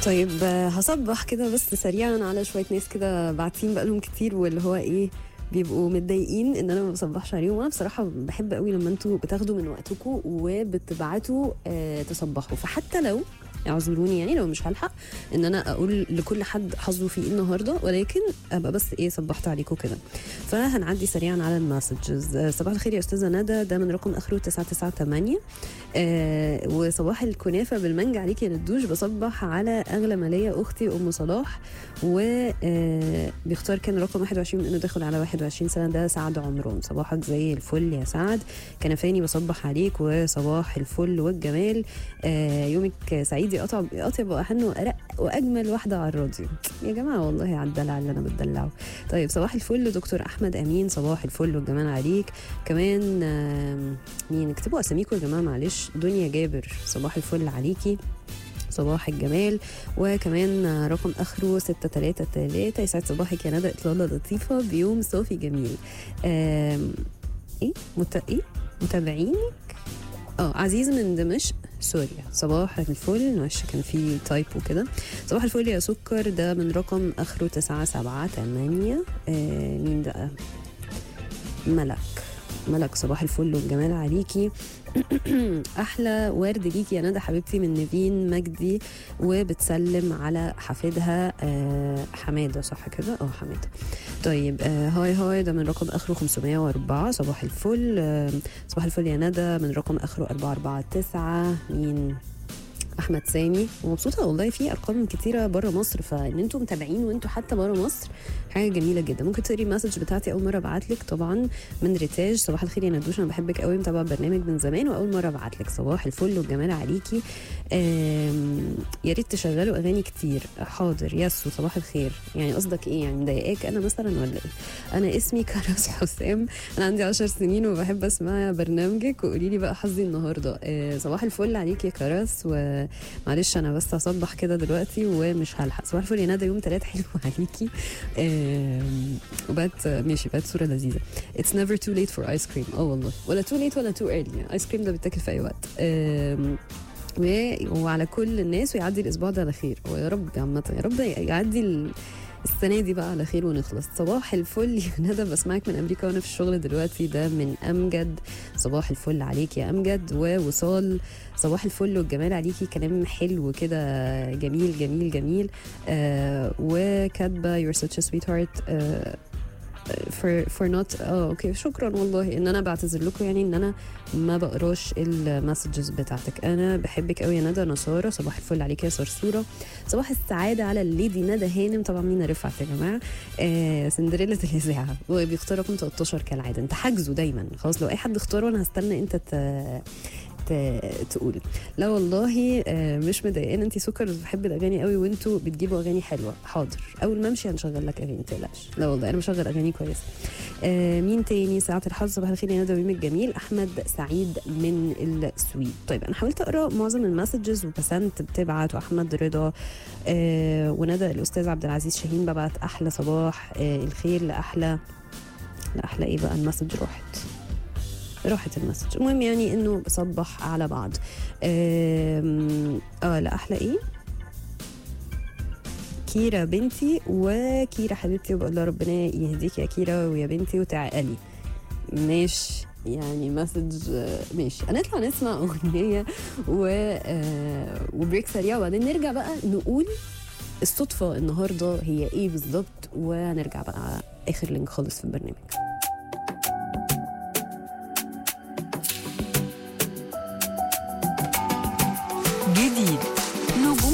طيب هصبح كده بس سريعا على شويه ناس كده باعتين بقالهم كتير، واللي هو ايه بيبقوا متضايقين ان انا ما بصبحش عليهم. وانا بصراحه بحب قوي لما انتوا بتاخدوا من وقتكم وبتبعتوا تصبحوا، فحتى لو اعذروني يعني لو مش هلحق ان انا اقول لكل حد حظه فيه النهارده، ولكن ابقى بس ايه صبحت عليكم كده. فهنعدي سريعا على المسجز. صباح الخير يا استاذه ندى، ده من رقم اخره 998. وصباح الكنافه بالمانجا عليكي يا ندوش. بصبح على اغلى ماليه اختي ام صلاح، وبيختار كان رقم 21 انه داخل على 21 سنه. ده سعد عمران. صباحك زي الفل يا سعد كنفاني، بصبح عليك وصباح الفل والجمال. يومك سعيد يا اطيب واحن وارق واجمل واحده على الراديو. يا جماعه والله على الدلع اللي انا بتدلعه. طيب صباح الفل دكتور احمد امين. صباح الفل والجمال عليك كمان. مين اكتبوا اساميكم يا جماعه معلش. دنيا جابر صباح الفل عليكي، صباح الجمال. وكمان رقم اخره 633. يسعد صباحك يا ندى، اطلاله لطيفه بيوم صافي جميل. ايه متابعينك عزيز من دمشق سوريا. صباح الفل، معلش كان في تايب وكده. صباح الفل يا سكر، ده من رقم اخره 978. مين ده؟ ملك صباح الفل والجمال عليكي. احلى ورد ليكي يا ندى حبيبتي من نيفين مجدي، وبتسلم على حفيدها حماده. صح كده؟ حماده. طيب هاي ده من رقم اخره 504. صباح الفل. صباح الفل يا ندى من رقم اخره 449. مين؟ احمد سامي. ومبسوطه والله في ارقام كتيره بره مصر، فان انتم متابعين وانتم حتى بره مصر حاجه جميله جدا. ممكن تقري المسج بتاعتي اول مره ابعت لك طبعا من ريتاج. صباح الخير يا ندوش، انا بحبك قوي، متابعه برنامج من زمان واول مره ابعت لك. صباح الفل والجمال عليكي. يا ريت تشغلوا اغاني كتير. حاضر ياسو. صباح الخير، يعني قصدك ايه؟ يعني مضايقاك انا مثلا ولا ايه؟ انا اسمي كرس حسام، انا عندي 10 سنين وبحب اسمع برنامجك، وقولي لي بقى حظي النهارده. صباح الفل عليكي يا كرس. ومعلش انا بس هصبح كده دلوقتي ومش هلحق. صباح الفل يا ندى، يوم 3 حلو عليكي. وبقت ماشي، بقت صوره لذيذه. It's never too late for ice cream. والله ولا too late ولا too early. ايس كريم ده بيتاكل في اي وقت. وعلى كل الناس، ويعدي الاسبوع ده على خير، ويا رب عامه يا رب يعدي السنه دي بقى على خير ونخلص. صباح الفل يا ندى، بسمعك من امريكا وانا في الشغل دلوقتي. ده من امجد. صباح الفل عليك يا امجد. ووصال صباح الفل والجمال عليكي، كلام حلو كده جميل جميل جميل. وكاتبه you're such a sweetheart for not اوكي شكرا والله ان انا بعتذر لكم، يعني ان انا ما بقراش المسجز بتاعتك. انا بحبك قوي يا ندى. نصاره صباح الفل عليك يا صرصوره. صباح السعاده على الليدي ندى هانم. طبعا مين رفعت يا جماعه؟ سندريلا الاذاعه. وبيختار رقم 13 كالعاده. انت حاجزه دايما خلاص، لو اي حد اختاره انا هستنى انت تقول. لا والله مش مضايقانه انت سكر، بحب الاغاني قوي وانتوا بتجيبوا اغاني حلوه. حاضر اول ما امشي هنشغل لك اغاني، متقلقش. لا والله انا بشغل اغاني كويسه. مين تاني؟ ساعه الحظ. صباح الخير يا ندى ويومك جميل. احمد سعيد من السويد. طيب انا حاولت اقرا معظم المسجز، وبسنت بتبعت، واحمد رضا وندى الاستاذ عبد العزيز شاهين ببعت احلى صباح الخير لاحلى ايه بقى. المسج راحت المسج. المهم يعني انه بصبح على بعض. لا احلى ايه كيرا بنتي. وكيرا حبيبتي، وبقول لها ربنا يهديك يا كيرا ويا بنتي وتعقلي. ماشي يعني مسج ماشي. هنطلع نسمع اغنيه وبريك سريع، وبعدين نرجع بقى نقول الصدفه النهارده هي ايه بالظبط، ونرجع بقى اخر لينك خالص في البرنامج. جديد